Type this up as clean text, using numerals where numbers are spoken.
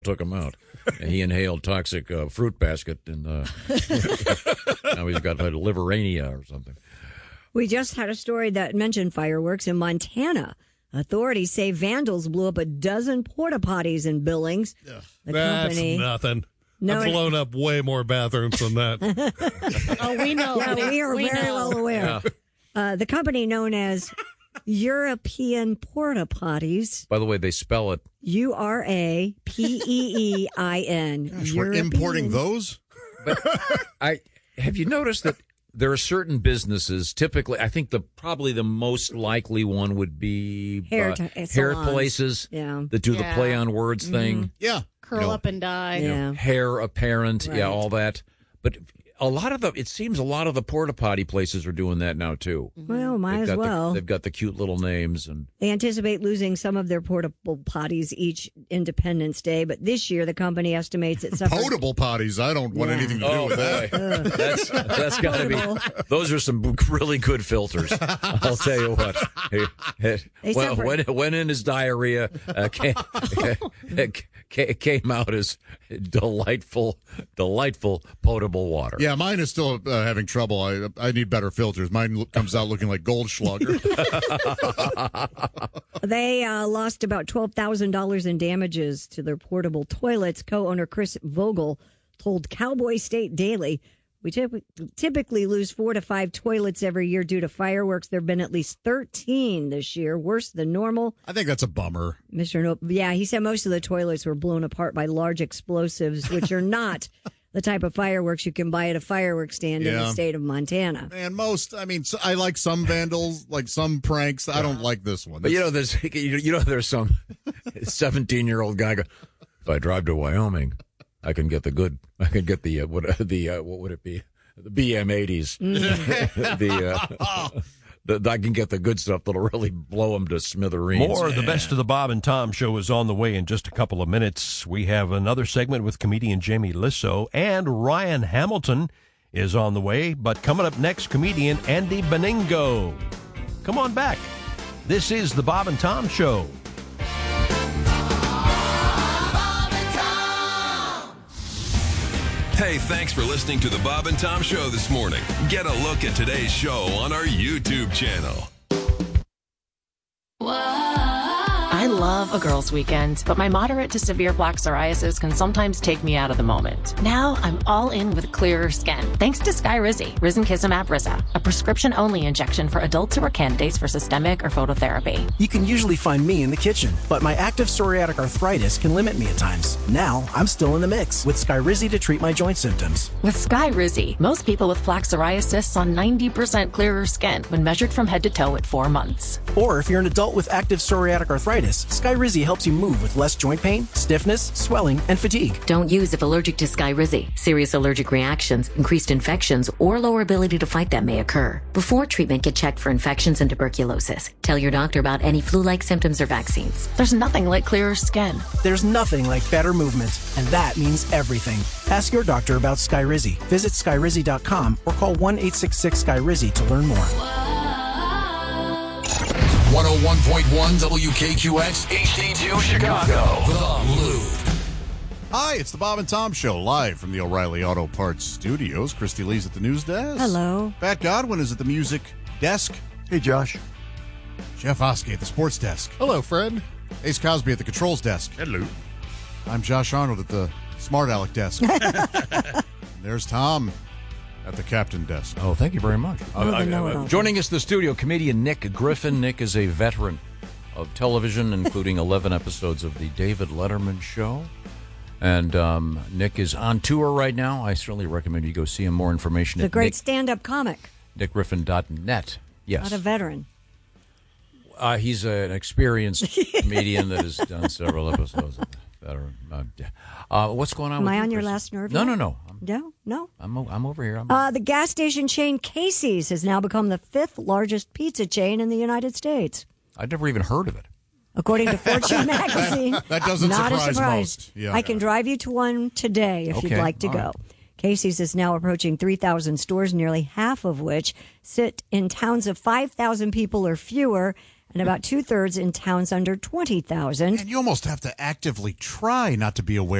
took him out. He inhaled toxic fruit basket, and now he's got liverania or something. We just had a story that mentioned fireworks in Montana. Authorities say vandals blew up a dozen porta potties in Billings. That's nothing. I've blown up way more bathrooms than that. Oh, we know. Yeah, we are very well aware. Yeah. The company known as European Porta Potties. By the way, they spell it URAPEEEIN. Gosh, we're importing those? But have you noticed that there are certain businesses, typically, I think probably the most likely one would be hair places that do the play on words thing. Yeah. Curl up and die. Hair apparent, right. all that. But it seems a lot of the porta potty places are doing that now too. Well, might as well. They've got the cute little names, and they anticipate losing some of their portable potties each Independence Day. But this year, the company estimates it suffered. Potable potties. I don't want anything to do with that. That's got to be. Those are some really good filters. I'll tell you what. When in his diarrhea came out as delightful potable water. Yeah, mine is still having trouble. I need better filters. Mine comes out looking like Goldschlager. They lost about $12,000 in damages to their portable toilets. Co-owner Chris Vogel told Cowboy State Daily, "We typically lose 4 to 5 toilets every year due to fireworks. There have been at least 13 this year, worse than normal." I think that's a bummer. He said most of the toilets were blown apart by large explosives, which are not the type of fireworks you can buy at a fireworks stand in the state of Montana. And I like some vandals, like some pranks. I don't like this one. But there's some 17-year-old guy go, if I drive to Wyoming, I can get the what would it be? The BM80s. I can get the good stuff that'll really blow them to smithereens. More of the best of the Bob and Tom show is on the way in just a couple of minutes. We have another segment with comedian Jamie Lissow, and Ryan Hamilton is on the way. But coming up next, comedian Andy Beningo. Come on back. This is the Bob and Tom Show. Hey, thanks for listening to the Bob and Tom Show this morning. Get a look at today's show on our YouTube channel. I love a girls' weekend, but my moderate to severe plaque psoriasis can sometimes take me out of the moment. Now I'm all in with clearer skin, thanks to Skyrizi, Risankizumab Rizza, a prescription-only injection for adults who are candidates for systemic or phototherapy. You can usually find me in the kitchen, but my active psoriatic arthritis can limit me at times. Now I'm still in the mix with Skyrizi to treat my joint symptoms. With Skyrizi, most people with plaque psoriasis saw 90% clearer skin when measured from head to toe at 4 months. Or if you're an adult with active psoriatic arthritis, Skyrizi helps you move with less joint pain, stiffness, swelling, and fatigue. Don't use if allergic to Skyrizi. Serious allergic reactions, increased infections, or lower ability to fight them may occur. Before treatment, get checked for infections and tuberculosis. Tell your doctor about any flu-like symptoms or vaccines. There's nothing like clearer skin. There's nothing like better movement, and that means everything. Ask your doctor about Skyrizi. Visit Skyrizi.com or call 1-866-SKYRIZI to learn more. 101.1 WKQX HD2 Chicago. The Loop. Hi, it's the Bob and Tom Show, live from the O'Reilly Auto Parts Studios. Christy Lee's at the news desk. Hello. Pat Godwin is at the music desk. Hey, Josh. Jeff Oskey at the sports desk. Hello, Fred. Ace Cosby at the controls desk. Hello. I'm Josh Arnold at the smart aleck desk. There's Tom at the captain desk. Oh, thank you very much. Joining us in the studio, comedian Nick Griffin. Nick is a veteran of television, including 11 episodes of the David Letterman Show. And Nick is on tour right now. I certainly recommend you go see him. More information at a great stand-up comic. NickGriffin.net. Yes. Not a veteran. He's an experienced comedian that has done several episodes of veteran. What's going on? Am with I you, on your Chris? last nerve? No. No. I'm over here. The gas station chain Casey's has now become the 5th largest pizza chain in the United States. I'd never even heard of it. According to Fortune magazine. That doesn't not surprise a surprise. most. Yeah. I can drive you to one today if you'd like to go. Right. Casey's is now approaching 3,000 stores, nearly half of which sit in towns of 5,000 people or fewer. and about 2/3 in towns under 20,000. And you almost have to actively try not to be aware